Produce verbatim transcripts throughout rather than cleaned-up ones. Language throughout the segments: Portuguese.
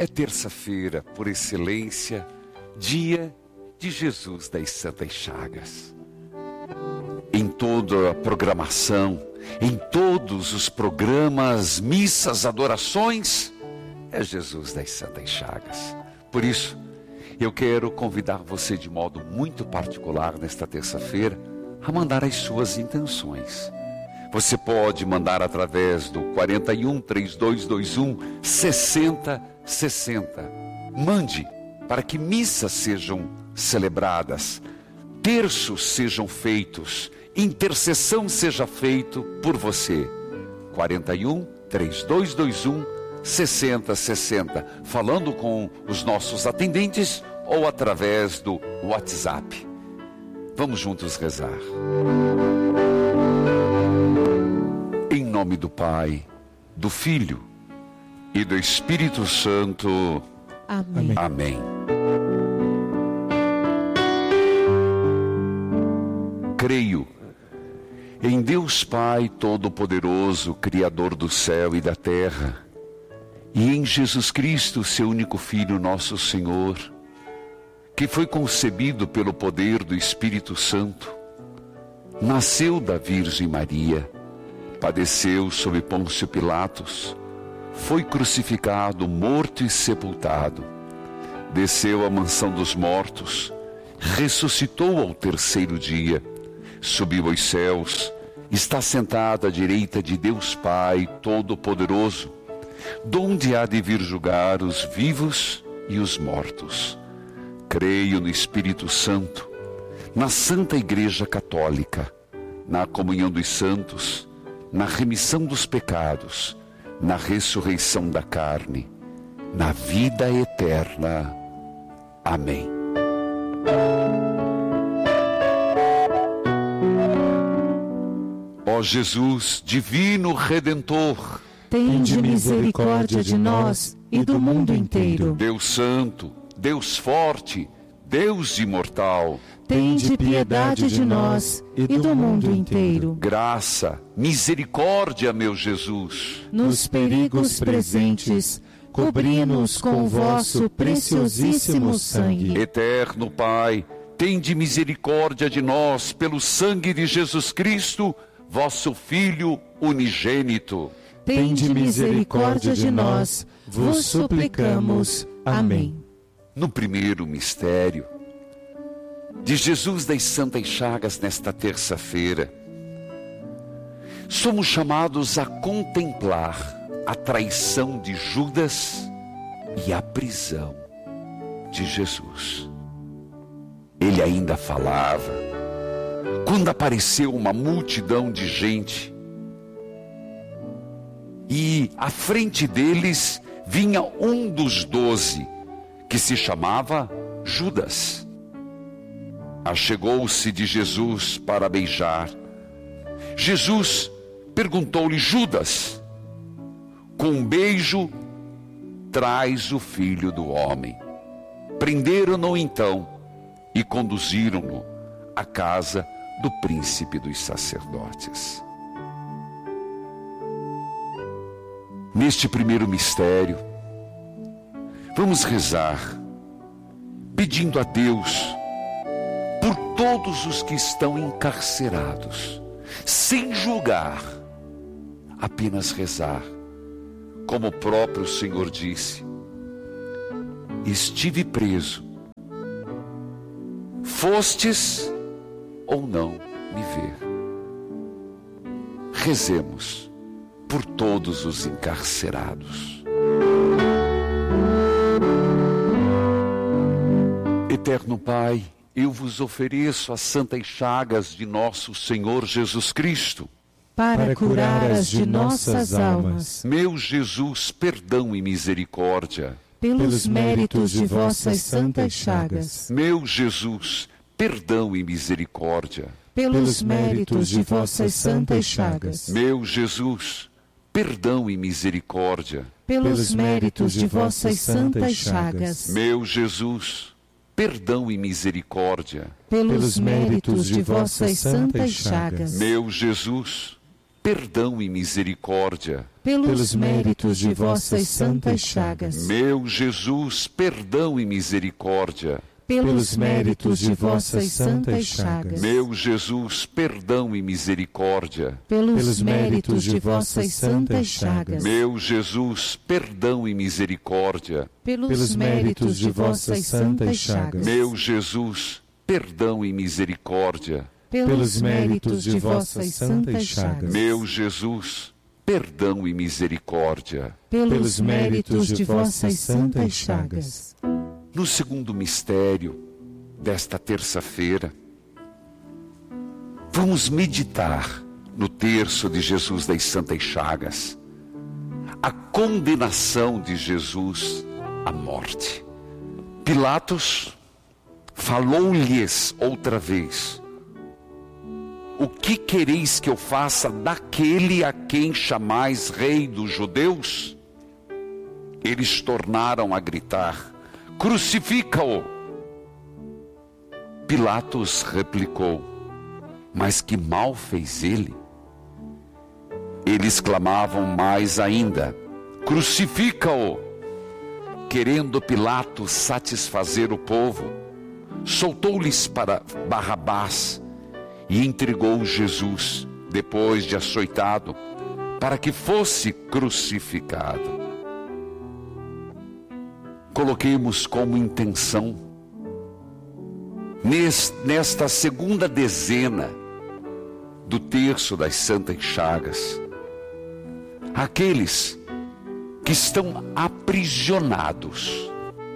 É terça-feira, por excelência, dia de Jesus das Santas Chagas. Em toda a programação, em todos os programas, missas, adorações, é Jesus das Santas Chagas. Por isso, eu quero convidar você de modo muito particular nesta terça-feira a mandar as suas intenções. Você pode mandar através do quarenta e um, trinta e dois vinte e um, sessenta sessenta. Mande para que missas sejam celebradas, terços sejam feitos, intercessão seja feito por você. quarenta e um, trinta e dois vinte e um, sessenta sessenta. Falando com os nossos atendentes ou através do WhatsApp. Vamos juntos rezar. Em nome do Pai, do Filho e do Espírito Santo. Amém. Amém. Creio em Deus Pai Todo-Poderoso, Criador do céu e da terra, e em Jesus Cristo, seu único Filho, nosso Senhor, que foi concebido pelo poder do Espírito Santo, nasceu da Virgem Maria, padeceu sob Pôncio Pilatos, foi crucificado, morto e sepultado, desceu à mansão dos mortos, ressuscitou ao terceiro dia, subiu aos céus, está sentado à direita de Deus Pai Todo-Poderoso, donde há de vir julgar os vivos e os mortos. Creio no Espírito Santo, na Santa Igreja Católica, na comunhão dos santos, na remissão dos pecados, na ressurreição da carne, na vida eterna. Amém. Ó Jesus, divino Redentor, tende misericórdia de nós e do mundo inteiro. Deus Santo, Deus Forte, Deus Imortal, tende piedade de nós e do mundo inteiro. Graça, misericórdia, meu Jesus. Nos perigos presentes, cobri-nos com o vosso preciosíssimo sangue. Eterno Pai, tende misericórdia de nós pelo sangue de Jesus Cristo, vosso Filho unigênito. Tende misericórdia de nós, vos suplicamos. Amém. No primeiro mistério de Jesus das Santas Chagas, nesta terça-feira, somos chamados a contemplar a traição de Judas e a prisão de Jesus. Ele ainda falava quando apareceu uma multidão de gente e à frente deles vinha um dos doze, que se chamava Judas. Achegou-se de Jesus para beijar. Jesus perguntou-lhe: Judas, com um beijo traz o Filho do Homem. Prenderam-no então e conduziram-no à casa do príncipe dos sacerdotes. Neste primeiro mistério, vamos rezar, pedindo a Deus por todos os que estão encarcerados, sem julgar, apenas rezar, como o próprio Senhor disse: estive preso, fostes ou não me ver. Rezemos por todos os encarcerados. Eterno Pai, eu vos ofereço as santas chagas de nosso Senhor Jesus Cristo, para curar as de nossas almas. Meu Jesus, perdão e misericórdia, pelos méritos de vossas santas chagas. Meu Jesus, perdão e misericórdia, pelos méritos de vossas santas chagas. Meu Jesus, perdão e misericórdia, pelos méritos de vossas santas chagas. Meu Jesus, perdão e misericórdia, pelos méritos de vossas santas chagas. Meu Jesus, perdão e misericórdia. Pelos méritos de vossas santas chagas. Meu Jesus, perdão e misericórdia. Pelos méritos de vossas santas chagas. Meu Jesus, perdão e misericórdia. Pelos méritos de vossas santas chagas. Meu Jesus, perdão e misericórdia. Pelos méritos de vossas santas chagas. Meu Jesus, perdão e misericórdia. Pelos méritos de vossas santas chagas. Meu Jesus, perdão e misericórdia. Pelos méritos de vossas santas chagas. No segundo mistério desta terça-feira, vamos meditar no terço de Jesus das Santas Chagas, a condenação de Jesus à morte. Pilatos falou-lhes outra vez: o que quereis que eu faça daquele a quem chamais rei dos judeus? Eles tornaram a gritar: crucifica-o! Pilatos replicou: mas que mal fez ele? Eles clamavam mais ainda: crucifica-o! Querendo Pilatos satisfazer o povo, soltou-lhes para Barrabás e entregou Jesus, depois de açoitado, para que fosse crucificado. Coloquemos como intenção, nesta segunda dezena do terço das Santas Chagas, aqueles que estão aprisionados,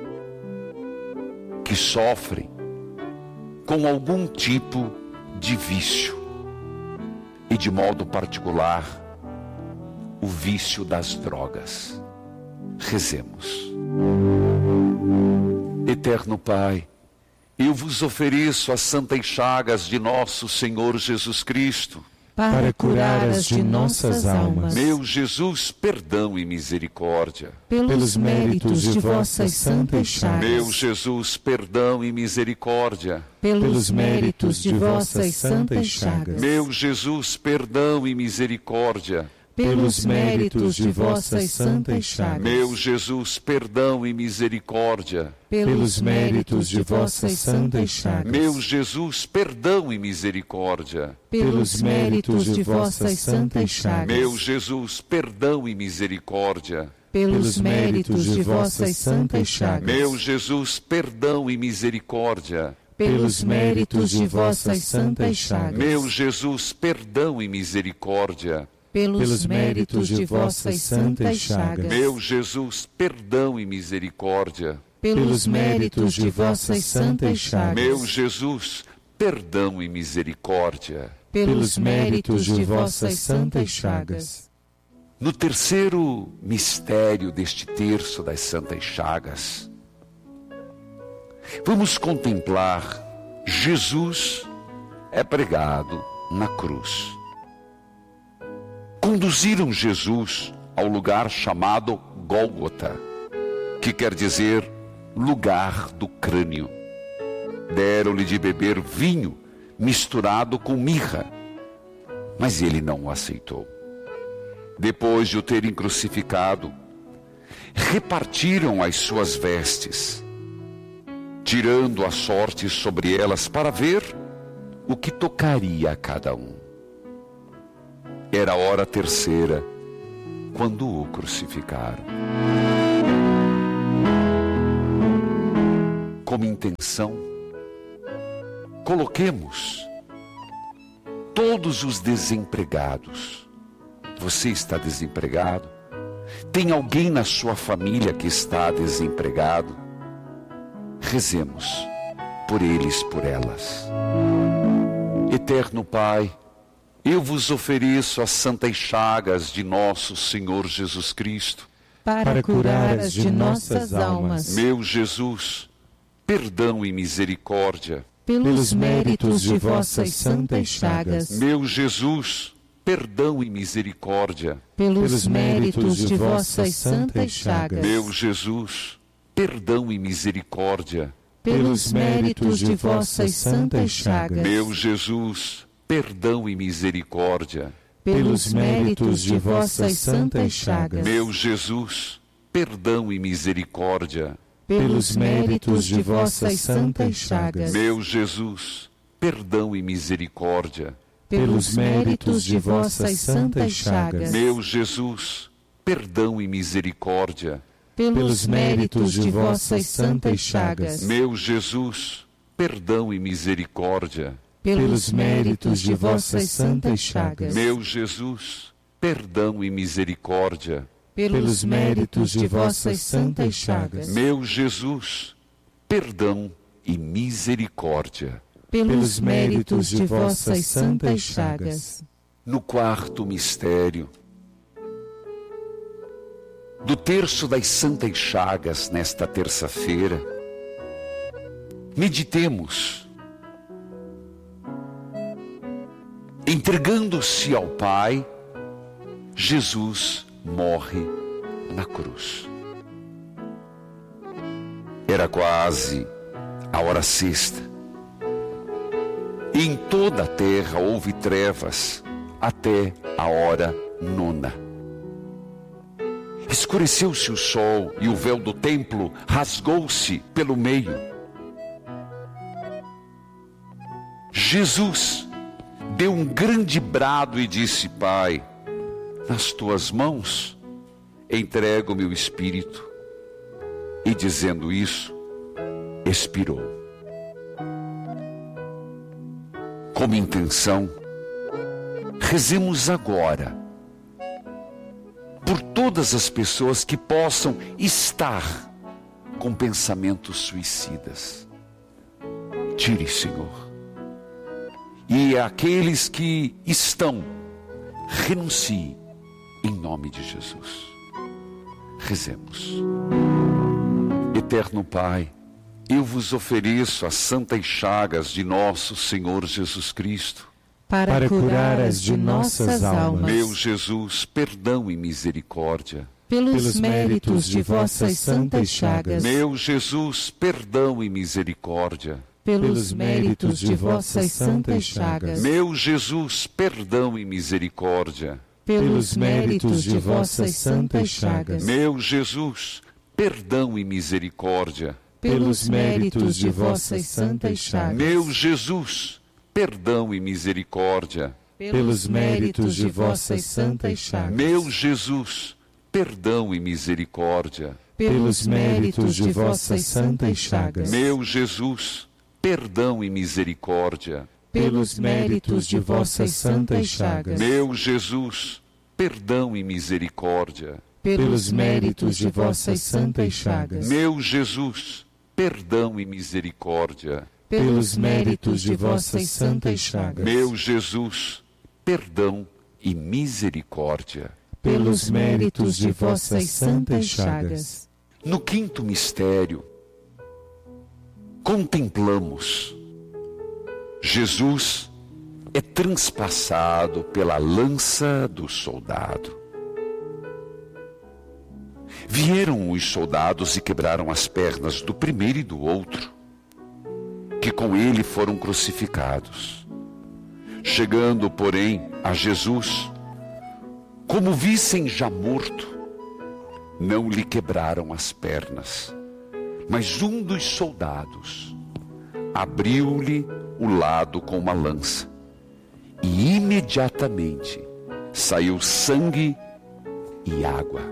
que sofrem com algum tipo de vício, e de modo particular, o vício das drogas. Rezemos. Eterno Pai, eu vos ofereço as santas chagas de nosso Senhor Jesus Cristo, para curar as de nossas almas. Meu Jesus, perdão e misericórdia. Pelos méritos de vossas santas chagas. Meu Jesus, perdão e misericórdia. Pelos méritos de vossas santas chagas. Meu Jesus, perdão e misericórdia. Pelos méritos de vossas santas chagas. Meu Jesus, perdão e misericórdia. Pelos méritos de vossas santas chagas. Meu Jesus, perdão e misericórdia. Pelos méritos de vossas santas chagas. Meu Jesus, perdão e misericórdia. Pelos méritos de vossas santas chagas. Meu Jesus, perdão e misericórdia. Pelos méritos de vossas santas chagas. Meu Jesus, perdão e misericórdia. Pelos méritos de vossas santas chagas. Meu Jesus, perdão e misericórdia. Pelos méritos de vossas santas chagas. Meu Jesus, perdão e misericórdia. Pelos méritos de vossas santas chagas. No terceiro mistério deste terço das Santas Chagas, vamos contemplar Jesus é pregado na cruz. Conduziram Jesus ao lugar chamado Gólgota, que quer dizer lugar do crânio. Deram-lhe de beber vinho misturado com mirra, mas ele não o aceitou. Depois de o terem crucificado, repartiram as suas vestes, tirando a sorte sobre elas para ver o que tocaria a cada um. Era a hora terceira, quando o crucificaram. Como intenção, coloquemos todos os desempregados. Você está desempregado? Tem alguém na sua família que está desempregado? Rezemos por eles, por elas. Eterno Pai, eu vos ofereço as santas chagas de nosso Senhor Jesus Cristo, para curar as de nossas almas. Meu Jesus, perdão e misericórdia. Pelos méritos de vossas santas chagas. Meu Jesus, perdão e misericórdia. Pelos méritos de vossas santas chagas. Meu Jesus, perdão e misericórdia. Pelos méritos de vossas santas chagas. Meu Jesus, perdão e misericórdia. pelos méritos de vossas santas chagas. Meu Jesus, perdão e misericórdia. Pelos méritos de vossas santas chagas. Meu Jesus, perdão e misericórdia. Pelos méritos de vossas santas chagas. Meu Jesus, perdão e misericórdia. Pelos méritos de vossas santas chagas. Meu Jesus, perdão e misericórdia. Pelos méritos de vossas santas chagas. Meu Jesus, perdão e misericórdia. Pelos méritos de vossas santas chagas. Meu Jesus, perdão e misericórdia. Pelos méritos de vossas santas chagas. No quarto mistério do terço das santas chagas, nesta terça-feira, meditemos, entregando-se ao Pai, Jesus morre na cruz. Era quase a hora sexta, e em toda a terra houve trevas até a hora nona. Escureceu-se o sol e o véu do templo rasgou-se pelo meio. Jesus deu um grande brado e disse: Pai, nas tuas mãos entrego o meu espírito. E dizendo isso, expirou. Como intenção, rezemos agora por todas as pessoas que possam estar com pensamentos suicidas. Tire, Senhor. E aqueles que estão, renuncie em nome de Jesus. Rezemos. Eterno Pai, eu vos ofereço as santas chagas de nosso Senhor Jesus Cristo, para, para curar as de nossas almas. Meu Jesus, perdão e misericórdia. Pelos, pelos méritos de vossas santas chagas. Meu Jesus, perdão e misericórdia. Pelos méritos de vossas santas chagas. Meu Jesus, perdão e misericórdia. Pelos méritos de vossas santas chagas. Meu Jesus, perdão e misericórdia. Pelos méritos de vossas santas chagas. Meu Jesus, perdão e misericórdia. Pelos méritos de vossas santas chagas. Meu Jesus, perdão e misericórdia. Pelos méritos de vossas santas chagas. Meu Jesus, perdão e misericórdia. Pelos méritos de vossas santas chagas. Meu Jesus, perdão e misericórdia. Pelos méritos de vossas santas chagas. Meu Jesus, perdão e misericórdia. Pelos méritos de vossas santas chagas. Meu Jesus, perdão e misericórdia. Pelos méritos de vossas santas chagas. No quinto mistério, contemplamos Jesus é transpassado pela lança do soldado. Vieram os soldados e quebraram as pernas do primeiro e do outro, que com ele foram crucificados. Chegando, porém, a Jesus, como vissem já morto, não lhe quebraram as pernas, mas um dos soldados abriu-lhe o lado com uma lança, e imediatamente saiu sangue e água.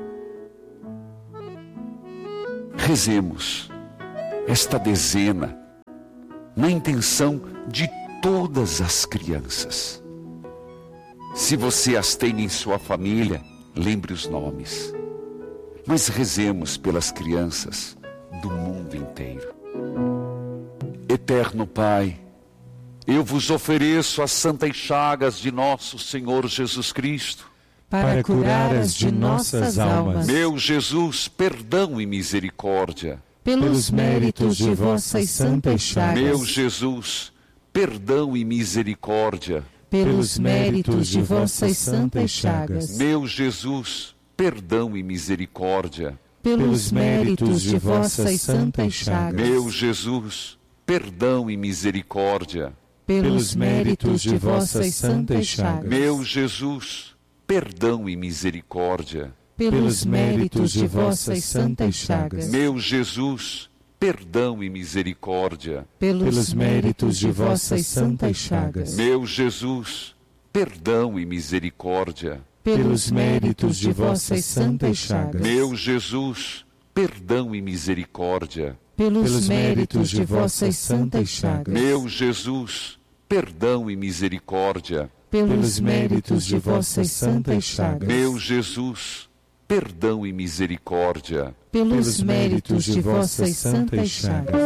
Rezemos esta dezena na intenção de todas as crianças. Se você as tem em sua família, lembre os nomes. Mas rezemos pelas crianças do mundo inteiro. Eterno Pai, eu vos ofereço as santas chagas de nosso Senhor Jesus Cristo, para curar as de nossas almas. Meu Jesus, perdão e misericórdia. Pelos méritos de vossas santas chagas. Meu Jesus, perdão e misericórdia. Pelos méritos de vossas santas chagas. Meu Jesus, perdão e misericórdia. Pelos méritos de vossas santas chagas. Meu Jesus, perdão e misericórdia. pelos méritos de vossas santas chagas. Meu Jesus, perdão e misericórdia. Pelos méritos de vossas santas chagas. Meu Jesus, perdão e misericórdia. Pelos méritos de vossas santas chagas. Meu Jesus, perdão e misericórdia. Pelos méritos de vossas santas chagas. Meu Jesus, perdão e misericórdia. Pelos méritos de vossas santas chagas. Meu Jesus, perdão e misericórdia. Pelos méritos de vossas santas chagas. Meu Jesus, perdão e misericórdia. Pelos méritos de vossas santas chagas.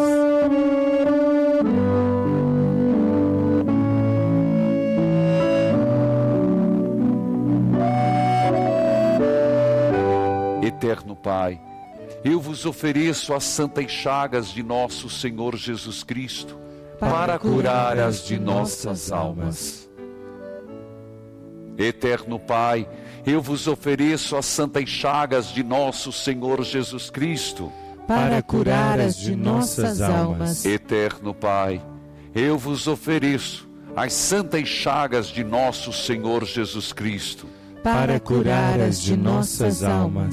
Eterno Pai, eu vos ofereço as santas chagas de nosso Senhor Jesus Cristo, para curar as de nossas almas. Eterno Pai, eu vos ofereço as santas chagas de nosso Senhor Jesus Cristo, para curar as de nossas almas. Eterno Pai, eu vos ofereço as santas chagas de nosso Senhor Jesus Cristo, para curar as de nossas almas.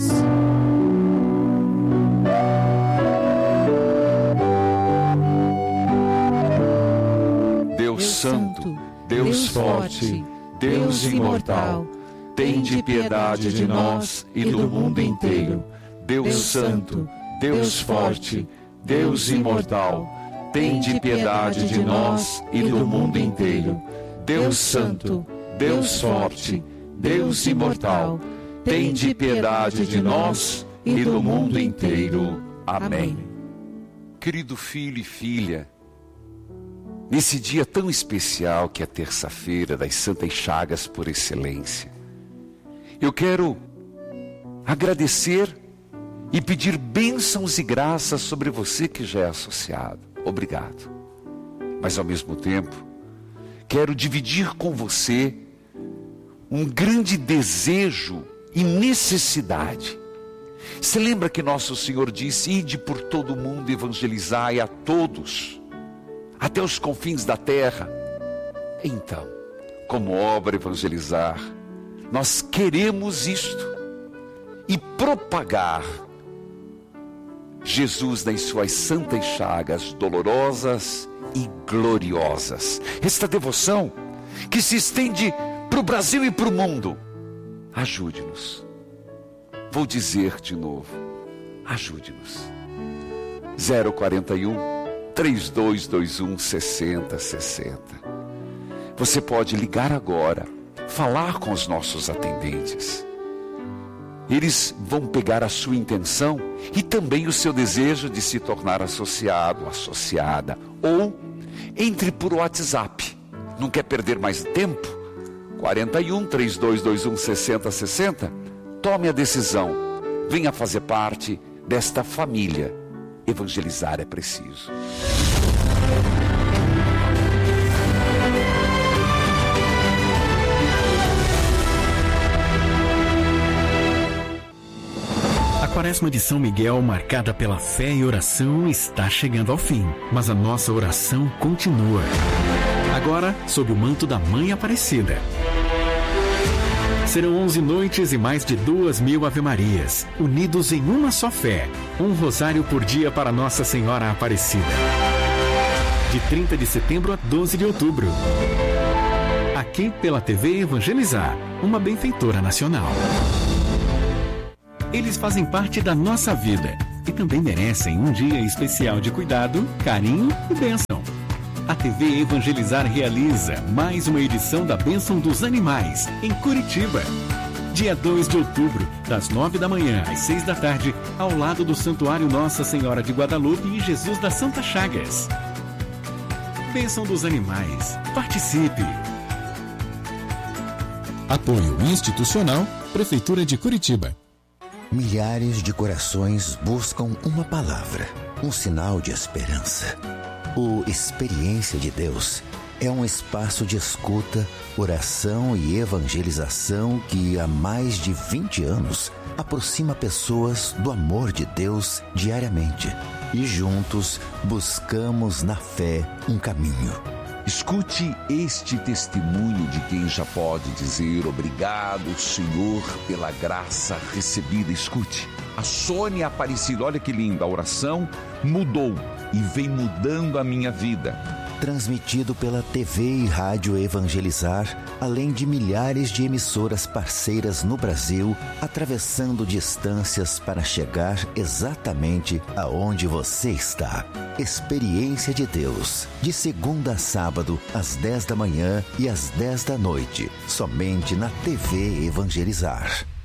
Deus Santo, Deus Forte, Deus Imortal, tende piedade de nós e do mundo inteiro. Deus Santo, Deus Forte, Deus Imortal, tende piedade de nós e do mundo inteiro. Deus Santo, Deus Forte, Deus Imortal, tende piedade de nós e do mundo inteiro. Amém. Querido filho e filha, nesse dia tão especial que é terça-feira das Santas Chagas por excelência, eu quero agradecer e pedir bênçãos e graças sobre você que já é associado. Obrigado. Mas ao mesmo tempo, quero dividir com você um grande desejo e necessidade. Se lembra que nosso Senhor disse: ide por todo o mundo, evangelizai a todos, até os confins da terra. Então, como obra evangelizar, nós queremos isto e propagar Jesus nas suas santas chagas dolorosas e gloriosas. Esta devoção que se estende para o Brasil e para o mundo. Ajude-nos. Vou dizer de novo, ajude-nos. zero quarenta e um, três dois dois um, sessenta sessenta. Você pode ligar agora, falar com os nossos atendentes. Eles vão pegar a sua intenção e também o seu desejo de se tornar associado, associada. Ou entre por WhatsApp. Não quer perder mais tempo? quarenta e um, três dois dois um, sessenta sessenta. Tome a decisão. Venha fazer parte desta família. Evangelizar é preciso. A Quaresma de São Miguel, marcada pela fé e oração, está chegando ao fim. Mas a nossa oração continua. Agora, sob o manto da Mãe Aparecida. Serão onze noites e mais de duas mil Ave-Marias, unidos em uma só fé. Um rosário por dia para Nossa Senhora Aparecida. De trinta de setembro a doze de outubro. Aqui pela T V Evangelizar, uma benfeitora nacional. Eles fazem parte da nossa vida e também merecem um dia especial de cuidado, carinho e bênção. A T V Evangelizar realiza mais uma edição da Bênção dos Animais, em Curitiba. Dia dois de outubro, das nove da manhã às seis da tarde, ao lado do Santuário Nossa Senhora de Guadalupe e Jesus das Santas Chagas. Bênção dos Animais. Participe! Apoio institucional, Prefeitura de Curitiba. Milhares de corações buscam uma palavra, um sinal de esperança. O Experiência de Deus é um espaço de escuta, oração e evangelização que há mais de vinte anos aproxima pessoas do amor de Deus diariamente. E juntos buscamos na fé um caminho. Escute este testemunho de quem já pode dizer obrigado, Senhor, pela graça recebida. Escute. A Sônia Aparecida, olha que linda, a oração mudou e vem mudando a minha vida. Transmitido pela T V e Rádio Evangelizar, além de milhares de emissoras parceiras no Brasil, atravessando distâncias para chegar exatamente aonde você está. Experiência de Deus, de segunda a sábado, às dez da manhã e às dez da noite, somente na T V Evangelizar.